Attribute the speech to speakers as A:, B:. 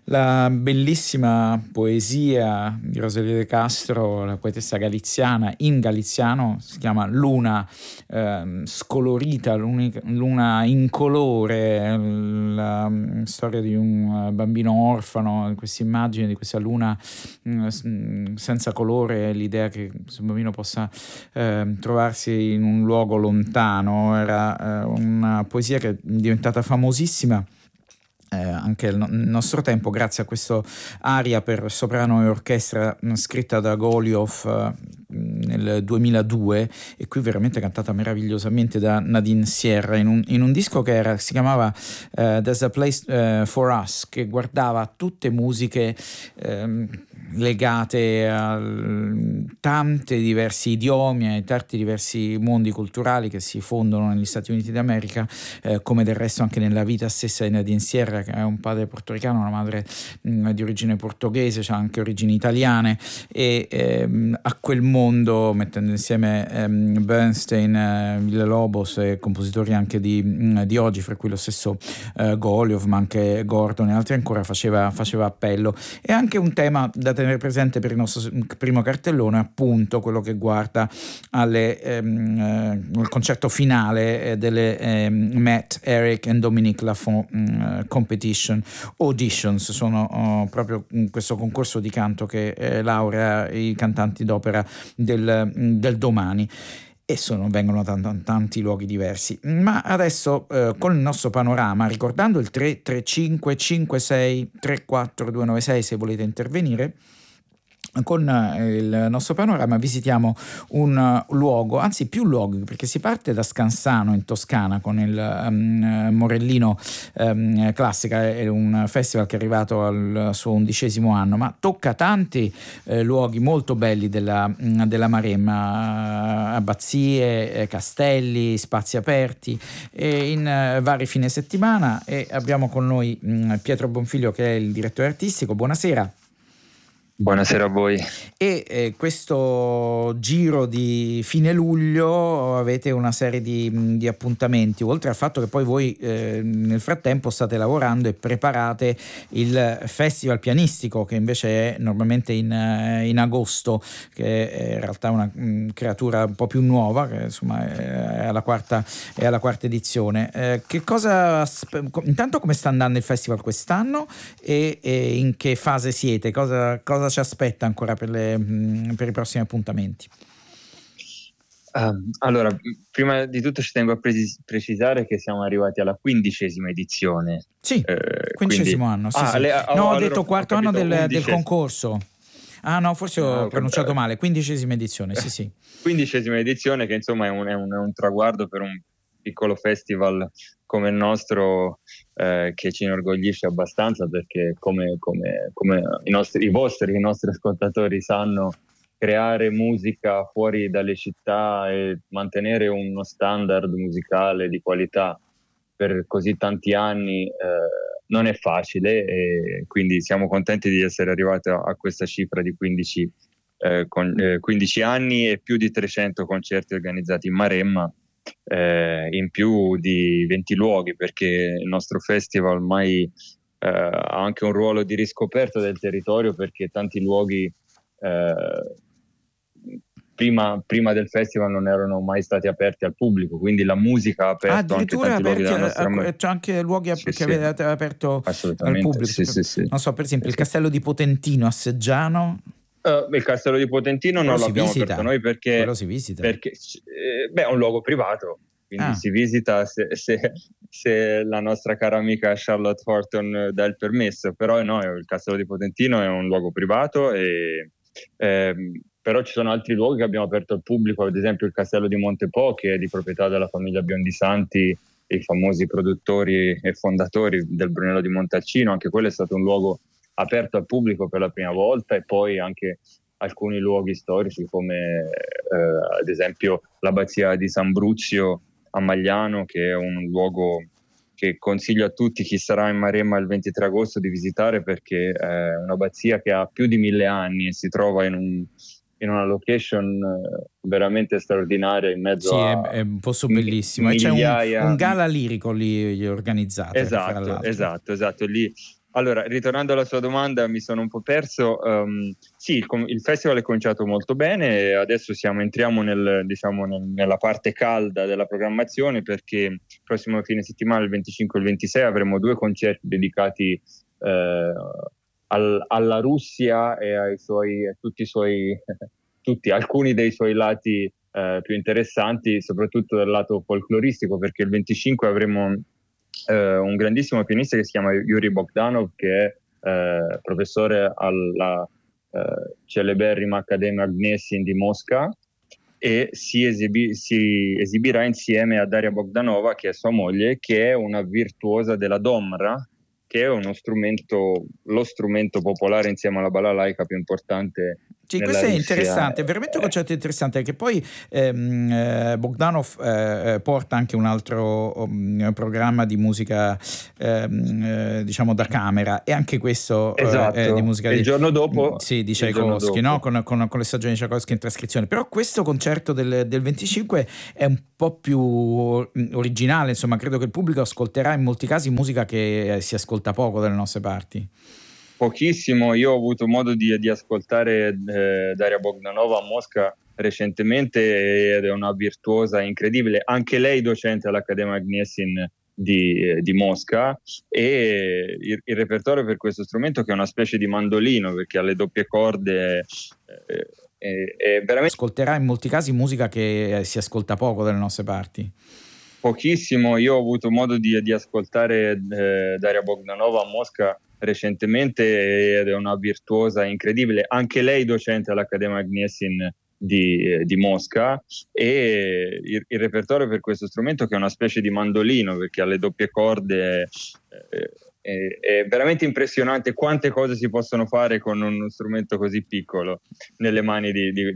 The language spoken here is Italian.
A: La bellissima poesia di Rosalia De Castro, la poetessa galiziana, in galiziano, si chiama Luna, scolorita, luna incolore, la storia di un bambino orfano, questa immagine di questa luna senza colore, l'idea che questo bambino possa trovarsi in un luogo lontano, era una poesia che è diventata famosissima anche nel nostro tempo, grazie a questo aria per soprano e orchestra scritta da Goliov nel 2002, e qui veramente cantata meravigliosamente da Nadine Sierra in un disco che si chiamava There's a Place for Us, che guardava tutte musiche legate a tanti diversi idiomi e tanti diversi mondi culturali che si fondono negli Stati Uniti d'America, come del resto anche nella vita stessa di Nadine Sierra, che è un padre portoricano, una madre di origine portoghese, c'ha anche origini italiane, e a quel mondo, mettendo insieme Bernstein, Villa-Lobos e compositori anche di oggi, fra cui lo stesso Goliov, ma anche Gordon e altri ancora, faceva appello. E anche un tema da tenere presente per il nostro primo cartellone, appunto quello che guarda al concerto finale delle Matt, Eric and Dominique Lafont Auditions. Sono proprio questo concorso di canto che laurea i cantanti d'opera del domani, e vengono da tanti luoghi diversi. Ma adesso con il nostro panorama, ricordando il 335 56 34 296 se volete intervenire, con il nostro panorama visitiamo un luogo, anzi più luoghi, perché si parte da Scansano in Toscana con il Morellino Classica. È un festival che è arrivato al suo 11° anno, ma tocca tanti luoghi molto belli della Maremma, abbazie, castelli, spazi aperti, in vari fine settimana. E abbiamo con noi Pietro Bonfiglio, che è il direttore artistico. Buonasera.
B: Buonasera a voi.
A: E questo giro di fine luglio avete una serie di appuntamenti, oltre al fatto che poi voi nel frattempo state lavorando e preparate il festival pianistico, che invece è normalmente in agosto, che è in realtà una creatura un po' più nuova, che insomma è alla quarta edizione. Che cosa intanto, come sta andando il festival quest'anno e in che fase siete? Cosa ci aspetta ancora per i prossimi appuntamenti?
B: Allora, prima di tutto ci tengo a precisare che siamo arrivati alla 15ª edizione.
A: Sì, 15° anno. Sì, sì. No, ho detto quarto anno del concorso. Ah no, forse ho pronunciato male. 15ª edizione, sì.
B: 15ª edizione, che insomma è un traguardo per un piccolo festival come il nostro, che ci inorgoglisce abbastanza, perché come i nostri ascoltatori sanno, creare musica fuori dalle città e mantenere uno standard musicale di qualità per così tanti anni non è facile, e quindi siamo contenti di essere arrivati a questa cifra di 15 anni e più di 300 concerti organizzati in Maremma, in più di 20 luoghi, perché il nostro festival ormai ha anche un ruolo di riscoperta del territorio, perché tanti luoghi prima del festival non erano mai stati aperti al pubblico, quindi la musica ha aperto anche tanti luoghi della nostra...
A: C'è anche luoghi che avete aperto al pubblico.
B: Sì.
A: Non so, per esempio il Castello di Potentino a Seggiano.
B: Il Castello di Potentino non l'abbiamo aperto noi perché...
A: Quello si visita.
B: Perché è un luogo privato, quindi si visita se la nostra cara amica Charlotte Horton dà il permesso, però no, il Castello di Potentino è un luogo privato, però ci sono altri luoghi che abbiamo aperto al pubblico, ad esempio il Castello di Montepo, che è di proprietà della famiglia Biondisanti, i famosi produttori e fondatori del Brunello di Montalcino. Anche quello è stato un luogo aperto al pubblico per la prima volta, e poi anche alcuni luoghi storici come ad esempio l'abbazia di San Bruzio a Magliano, che è un luogo che consiglio a tutti, chi sarà in Maremma il 23 agosto, di visitare, perché è un'abbazia che ha più di 1000 anni e si trova in una location veramente straordinaria, in mezzo
A: è un posto bellissimo, e c'è un gala lirico lì organizzato.
B: Esatto, lì Allora, ritornando alla sua domanda, mi sono un po' perso. Sì, il festival è cominciato molto bene e adesso entriamo nella parte calda della programmazione, perché il prossimo fine settimana, il 25 e il 26, avremo 2 concerti dedicati alla Russia e a alcuni dei suoi lati più interessanti, soprattutto dal lato folcloristico, perché il 25 avremo un grandissimo pianista che si chiama Yuri Bogdanov, che è professore alla celeberrima Accademia Gnessin di Mosca, e si esibirà insieme a Daria Bogdanova, che è sua moglie, che è una virtuosa della domra, che è lo strumento popolare insieme alla balalaika più importante.
A: Sì, questo è interessante, è veramente un concetto interessante, perché poi Bogdanov porta anche un altro programma di musica diciamo da camera, e anche questo è di musica
B: il giorno dopo
A: di Tchaikovsky, no? con le stagioni di Tchaikovsky in trascrizione. Però questo concerto del 25 è un po' più originale, insomma, credo che il pubblico ascolterà in molti casi musica che si ascolta poco dalle nostre parti.
B: Pochissimo. Io ho avuto modo di ascoltare Daria Bogdanova a Mosca recentemente, ed è una virtuosa incredibile, anche lei docente all'Accademia Gnessin di Mosca, e il repertorio per questo strumento, che è una specie di mandolino perché ha le doppie corde, è veramente...
A: Ascolterà in molti casi musica che si ascolta poco dalle nostre parti.
B: Pochissimo. Io ho avuto modo di ascoltare Daria Bogdanova a Mosca recentemente, ed è una virtuosa incredibile, anche lei docente all'Accademia Gnessin di Mosca, e il repertorio per questo strumento, che è una specie di mandolino perché ha le doppie corde, è veramente impressionante quante cose si possono fare con uno strumento così piccolo nelle mani di